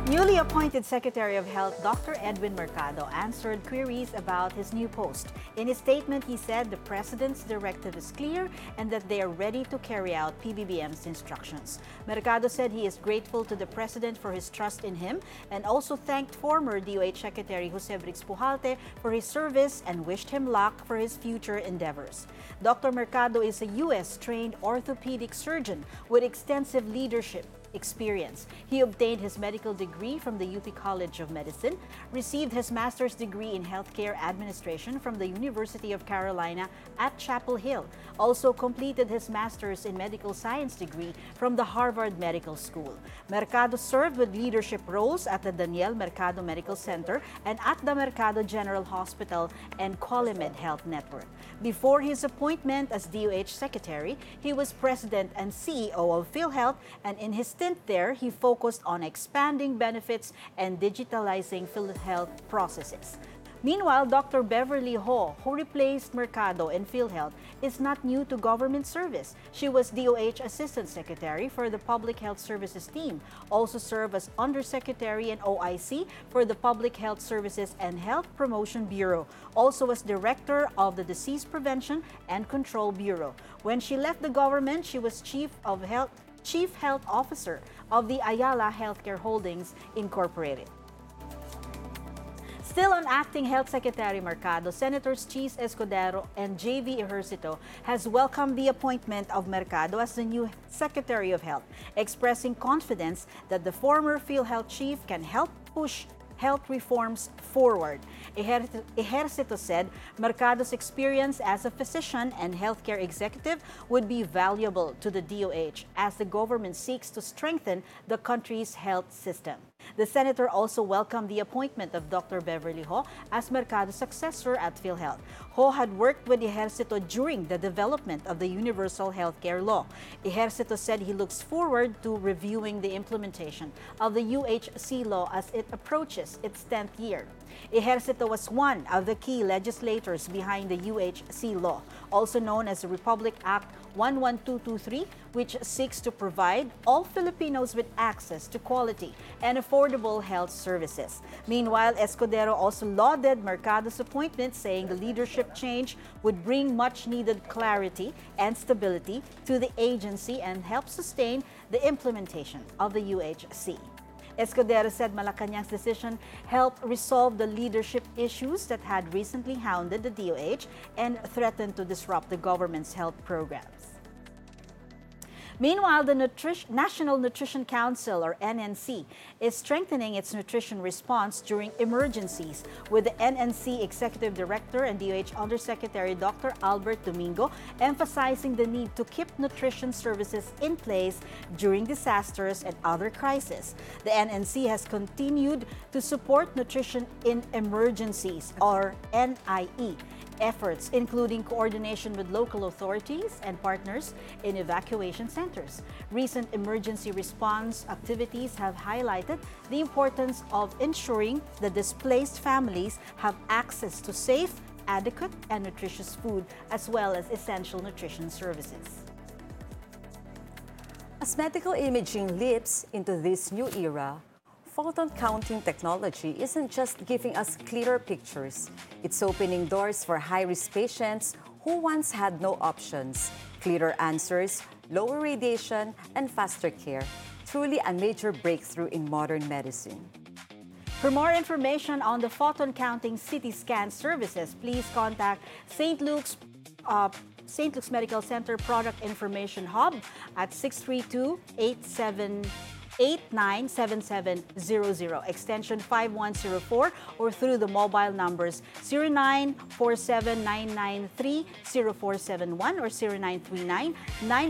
Newly appointed Secretary of Health Dr. Edwin Mercado answered queries about his new post. In his statement, he said the President's directive is clear and that they are ready to carry out PBBM's instructions. Mercado said he is grateful to the President for his trust in him and also thanked former DOH Secretary Jose Brix Pujalte for his service and wished him luck for his future endeavors. Dr. Mercado is a U.S.-trained orthopedic surgeon with extensive leadership experience. He obtained his medical degree from the UP College of Medicine, received his master's degree in healthcare administration from the University of Carolina at Chapel Hill, also completed his master's in medical science degree from the Harvard Medical School. Mercado served with leadership roles at the Daniel Mercado Medical Center and at the Mercado General Hospital and Qualimed Health Network. Before his appointment as DOH Secretary, he was President and CEO of PhilHealth, and in his stint there, he focused on expanding benefits and digitalizing PhilHealth processes. Meanwhile, Dr. Beverly Ho, who replaced Mercado in PhilHealth, is not new to government service. She was DOH Assistant Secretary for the Public Health Services team, also served as Undersecretary and OIC for the Public Health Services and Health Promotion Bureau, also as Director of the Disease Prevention and Control Bureau. When she left the government, she was Chief Health Officer of the Ayala Healthcare Holdings Incorporated. Still on acting Health Secretary Mercado, Senators Chis Escudero and J.V. Ejercito has welcomed the appointment of Mercado as the new Secretary of Health, expressing confidence that the former PhilHealth chief can help push health reforms forward. Ejercito said Mercado's experience as a physician and healthcare executive would be valuable to the DOH as the government seeks to strengthen the country's health system. The senator also welcomed the appointment of Dr. Beverly Ho as Mercado's successor at PhilHealth. Ho had worked with Ejercito during the development of the Universal Healthcare Law. Ejercito said he looks forward to reviewing the implementation of the UHC law as it approaches its 10th year. Ejercito was one of the key legislators behind the UHC law, also known as the Republic Act 11223, which seeks to provide all Filipinos with access to quality and affordable health services. Meanwhile, Escudero also lauded Mercado's appointment, saying the leadership change would bring much-needed clarity and stability to the agency and help sustain the implementation of the UHC. Escudero said Malacañang's decision helped resolve the leadership issues that had recently hounded the DOH and threatened to disrupt the government's health programs. Meanwhile, the National Nutrition Council, or NNC, is strengthening its nutrition response during emergencies, with the NNC Executive Director and DOH Undersecretary Dr. Albert Domingo emphasizing the need to keep nutrition services in place during disasters and other crises. The NNC has continued to support nutrition in emergencies, or NIE, efforts, including coordination with local authorities and partners in evacuation centers. Recent emergency response activities have highlighted the importance of ensuring that displaced families have access to safe, adequate, and nutritious food, as well as essential nutrition services. As medical imaging leaps into this new era, photon counting technology isn't just giving us clearer pictures. It's opening doors for high-risk patients who once had no options, clearer answers, lower radiation, and faster care. Truly a major breakthrough in modern medicine. For more information on the photon counting CT scan services, please contact St. Luke's Medical Center Product Information Hub at 632-897700, extension 5104, or through the mobile numbers 0947-993-0471 or 0939